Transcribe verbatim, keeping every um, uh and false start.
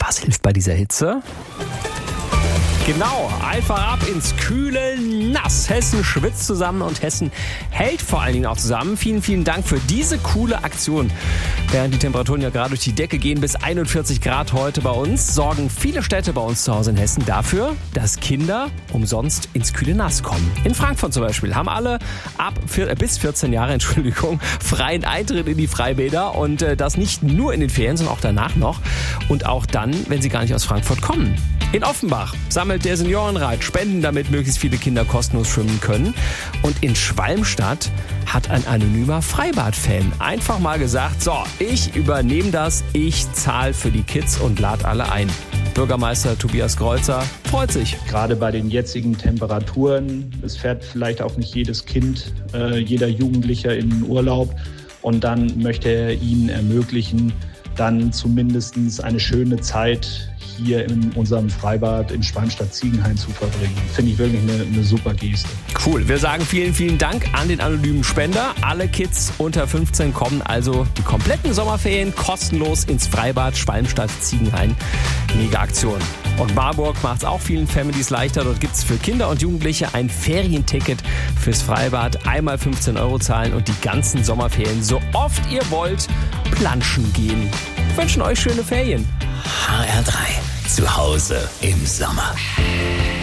Was hilft bei dieser Hitze? Genau, einfach ab ins kühle Nass. Hessen schwitzt zusammen und Hessen hält vor allen Dingen auch zusammen. Vielen, vielen Dank für diese coole Aktion. Während die Temperaturen ja gerade durch die Decke gehen, bis einundvierzig Grad heute bei uns, sorgen viele Städte bei uns zu Hause in Hessen dafür, dass Kinder umsonst ins kühle Nass kommen. In Frankfurt zum Beispiel haben alle ab vier, bis vierzehn Jahre, Entschuldigung, freien Eintritt in die Freibäder und äh, das nicht nur in den Ferien, sondern auch danach noch und auch dann, wenn sie gar nicht aus Frankfurt kommen. In Offenbach sammelt der Seniorenrat Spenden, damit möglichst viele Kinder kostenlos schwimmen können. Und in Schwalmstadt hat ein anonymer Freibad-Fan einfach mal gesagt, so, ich übernehme das, ich zahle für die Kids und lade alle ein. Bürgermeister Tobias Kreuzer freut sich. Gerade bei den jetzigen Temperaturen, es fährt vielleicht auch nicht jedes Kind, äh, jeder Jugendlicher in den Urlaub. Und dann möchte er ihnen ermöglichen, dann zumindest eine schöne Zeit hier in unserem Freibad in Schwalmstadt-Ziegenhain zu verbringen. Finde ich wirklich eine, eine super Geste. Cool. Wir sagen vielen, vielen Dank an den anonymen Spender. Alle Kids unter fünfzehn kommen also die kompletten Sommerferien kostenlos ins Freibad Schwalmstadt-Ziegenhain. Mega Aktion. Und Marburg macht es auch vielen Families leichter. Dort gibt es für Kinder und Jugendliche ein Ferienticket fürs Freibad. Einmal fünfzehn Euro zahlen und die ganzen Sommerferien so oft ihr wollt planschen gehen. Wir wünschen euch schöne Ferien. H R drei. Zu Hause im Sommer.